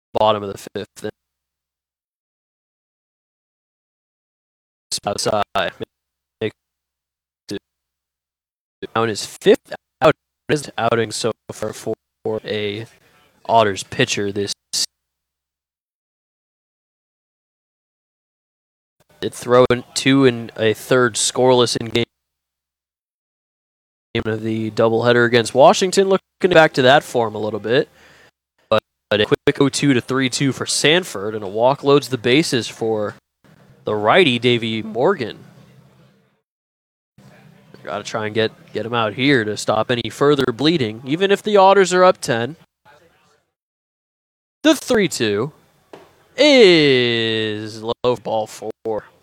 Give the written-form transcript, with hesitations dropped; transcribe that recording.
bottom of the fifth. And outside. Down his fifth outing so far for a Otters pitcher this it throw 2 and a third scoreless in game of the doubleheader against Washington. Looking back to that form a little bit. But a quick 0-2 to 3-2 for Sanford, and a walk loads the bases for the righty, Davey Morgan. Got to try and get him out here to stop any further bleeding, even if the Otters are up 10. The 3-2 is low ball 4.